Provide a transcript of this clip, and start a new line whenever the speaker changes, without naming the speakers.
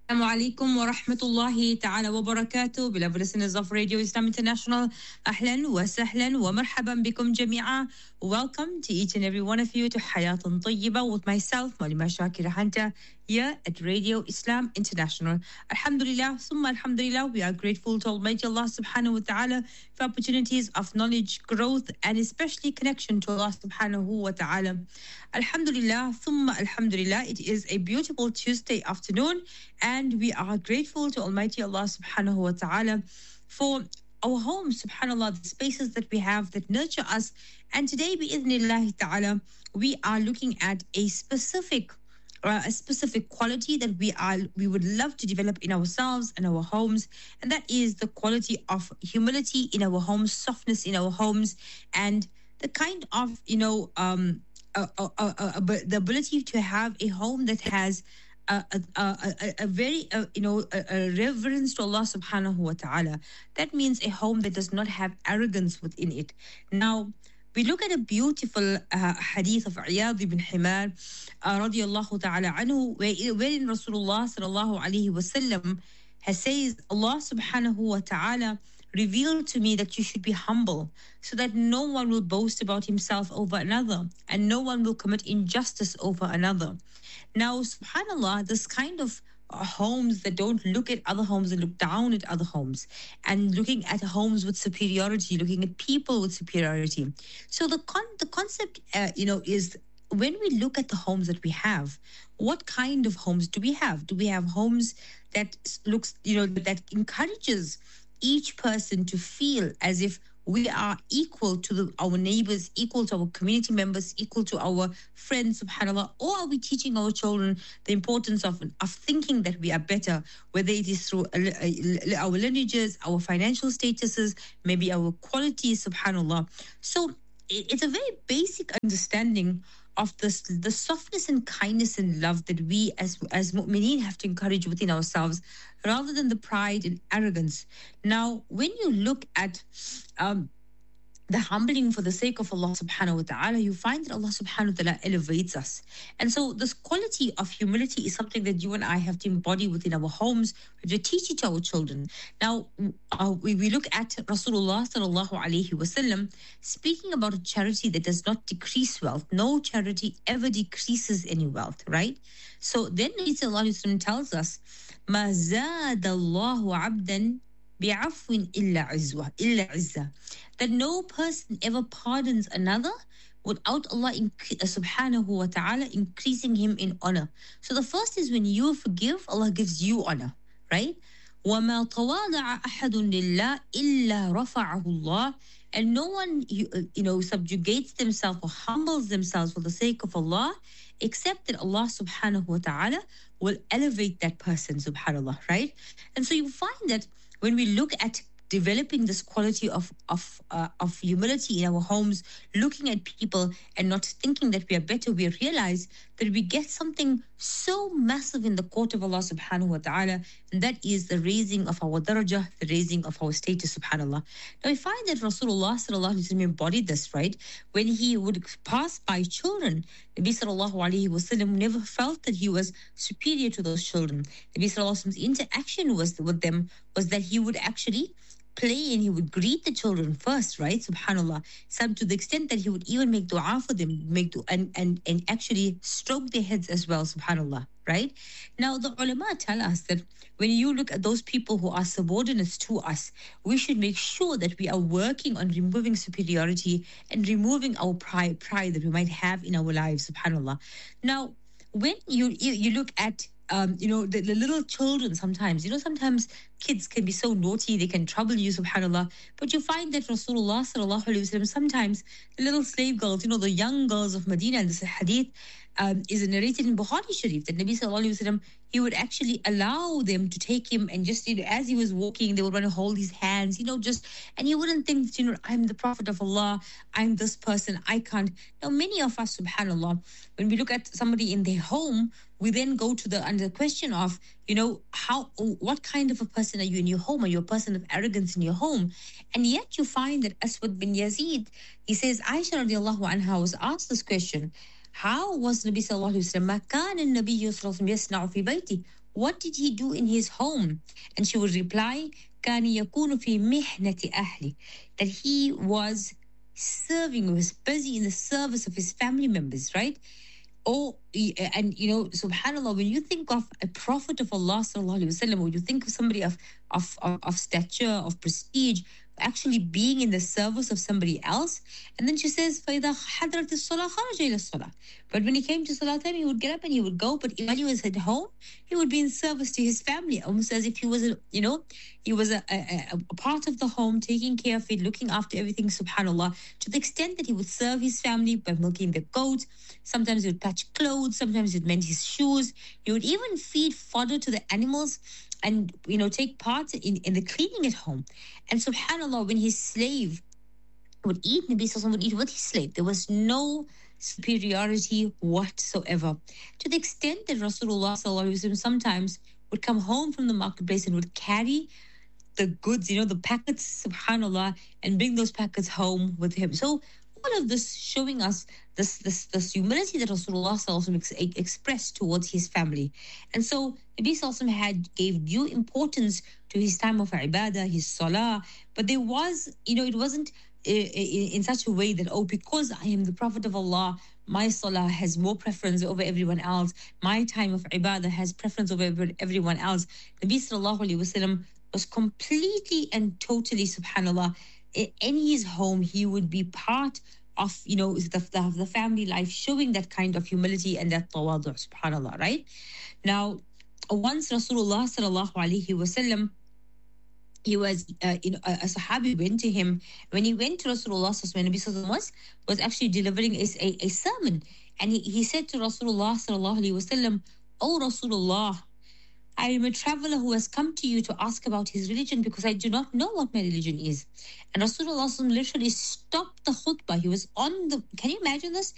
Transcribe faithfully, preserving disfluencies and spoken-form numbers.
Assalamu alaikum wa rahmatullahi ta'ala wa barakatuh. Beloved listeners of Radio Islam International, ahlan wa sahlan wa marhaban bikum jami'a. Welcome to each and every one of you to Hayatun Tayyiba with myself, Malima Shakira Hunter, here at Radio Islam International. Alhamdulillah, summa alhamdulillah, we are grateful to Almighty Allah subhanahu wa ta'ala for opportunities of knowledge, growth, and especially connection to Allah subhanahu wa ta'ala. Alhamdulillah, summa alhamdulillah, it is a beautiful Tuesday afternoon, and we are grateful to Almighty Allah subhanahu wa ta'ala for our homes, subhanAllah, the spaces that we have that nurture us. And today, bi'idhnillahi ta'ala, we are looking at a specific uh, a specific quality that we are we would love to develop in ourselves and our homes, and that is the quality of humility in our homes, softness in our homes, and the kind of, you know, um, uh, uh, uh, uh, the ability to have a home that has a, a, a, a, a very, uh, you know, a, a reverence to Allah subhanahu wa ta'ala. That means a home that does not have arrogance within it. Now, we look at a beautiful uh, hadith of Iyad ibn Himar, uh, radiyallahu ta'ala anhu, where, wherein Rasulullah sallallahu alayhi wa sallam has says, Allah subhanahu wa ta'ala revealed to me that you should be humble so that no one will boast about himself over another and no one will commit injustice over another. Now, subhanAllah, this kind of uh, homes that don't look at other homes and look down at other homes, and looking at homes with superiority, looking at people with superiority. So the con- the concept, uh, you know, is when we look at the homes that we have, what kind of homes do we have? Do we have homes that looks, you know, that encourages each person to feel as if we are equal to the, our neighbors, equal to our community members, equal to our friends, subhanAllah? Or are we teaching our children the importance of, of thinking that we are better, whether it is through uh, our lineages, our financial statuses, maybe our qualities, subhanAllah? So it's a very basic understanding of this, the softness and kindness and love that we as as mu'mineen have to encourage within ourselves, rather than the pride and arrogance. Now, when you look at um, the humbling for the sake of Allah subhanahu wa ta'ala, you find that Allah subhanahu wa ta'ala elevates us. And so this quality of humility is something that you and I have to embody within our homes. We have to teach it to our children. Now, uh, we, we look at Rasulullah sallallahu alayhi wa sallam speaking about a charity that does not decrease wealth. No charity ever decreases any wealth, right? So then Nabi sallallahu alayhi wa sallam tells us, مَا زَادَ اللَّهُ عَبْدًا بِعَفْوٍ إِلَّا عِزْوَةٍ إِلَّا عِزَّةٍ, that no person ever pardons another without Allah inc- uh, subhanahu wa ta'ala increasing him in honor. So the first is when you forgive, Allah gives you honor, right? وَمَا تَوَاضَعَ أَحَدٌ لِلَّهِ إِلَّا رَفَعَهُ اللَّهُ, and no one, you, uh, you know, subjugates themselves or humbles themselves for the sake of Allah, except that Allah subhanahu wa ta'ala will elevate that person, subhanAllah, right? And so you find that when we look at developing this quality of of uh, of humility in our homes, looking at people and not thinking that we are better, we realize that we get something so massive in the court of Allah subhanahu wa ta'ala, and that is the raising of our darajah, the raising of our status, subhanAllah. Now we find that Rasulullah sallallahu alaihi wasallam embodied this, right? When he would pass by children, Nabi sallallahu alaihi wasallam never felt that he was superior to those children. Nabi sallallahu alaihi wasallam's interaction was with them was that he would actually play and he would greet the children first, right? Subhanallah. Some to the extent that he would even make dua for them, make dua, and, and, and actually stroke their heads as well, subhanallah, right? Now, the ulama tell us that when you look at those people who are subordinates to us, we should make sure that we are working on removing superiority and removing our pride, pride that we might have in our lives, subhanallah. Now, when you, you, you look at um, you know, the, the little children sometimes, you know, sometimes kids can be so naughty, they can trouble you, subhanAllah. But you find that Rasulullah sallallahu alayhi wa sallam, sometimes the little slave girls, you know, the young girls of Medina, and this hadith um, is narrated in Bukhari Sharif, that Nabi sallallahu alayhi wa sallam, he would actually allow them to take him and just, you know, as he was walking, they would want to hold his hands, you know, just, and you wouldn't think, you know, I'm the Prophet of Allah, I'm this person, I can't. Now, many of us, subhanAllah, when we look at somebody in their home, we then go to the under question of, you know, how, what kind of a person are you in your home? Are you a person of arrogance in your home? And yet you find that Aswad bin Yazid, he says, Aisha radiallahu anha was asked this question, how was Nabi sallallahu alayhi wa sallam, ما كان النبي صلى الله عليه وسلم يصنع في بيته? what did he do in his home? And she would reply, كان يكون في محنة أهلي, that he was serving, was busy in the service of his family members, right? Oh, and you know, subhanallah, when you think of a prophet of Allah sallallahu alaihi wasallam, or you think of somebody of, of of of stature, of prestige, actually being in the service of somebody else, and then she says, فَإِذَا حَضْرَتِ الصَّلَاةِ خَرَجَ إِلَى الصَّلَاةِ. But when he came to salah time, he would get up and he would go. But while he was at home, he would be in service to his family, almost as if he was, a, you know, he was a, a, a part of the home, taking care of it, looking after everything, subhanallah, to the extent that he would serve his family by milking the goats. Sometimes he would patch clothes, sometimes he would mend his shoes. He would even feed fodder to the animals and, you know, take part in, in the cleaning at home. And subhanallah, when his slave would eat, Nabi Sallallahu would eat with his slave. There was no superiority whatsoever. To the extent that Rasulullah Sallallahu sometimes would come home from the marketplace and would carry the goods, you know, the packets, subhanallah, and bring those packets home with him. So all of this showing us this this, this humility that Rasulullah ex- expressed towards his family. And so Nabi Sallallahu had gave due importance to his time of ibadah, his salah, but there was, you know, it wasn't in, in such a way that, oh, because I am the Prophet of Allah, my salah has more preference over everyone else, my time of ibadah has preference over everyone else. Nabi Sallallahu Alaihi Wasallam was completely and totally, subhanallah, in his home, he would be part of, you know, the, the, the family life, showing that kind of humility and that tawadu, subhanallah, right? Now, once Rasulullah sallallahu alaihi wasallam, he was, uh, you know, a, a Sahabi went to him. When he went to Rasulullah, when Nabi Sallallahu was, was actually delivering a, a, a sermon. And he, he said to Rasulullah sallallahu alaihi wasallam, "Oh Rasulullah, I am a traveler who has come to you to ask about his religion because I do not know what my religion is." And Rasulullah literally stopped the khutbah. He was on the, can you imagine this?